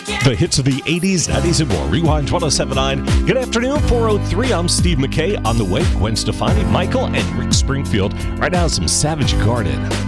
The hits of the 80s, 90s, and more. Rewind 1079. Good afternoon, 403. I'm Steve McKay. On the way, Gwen Stefani, Michael, and Rick Springfield. Right now, some Savage Garden.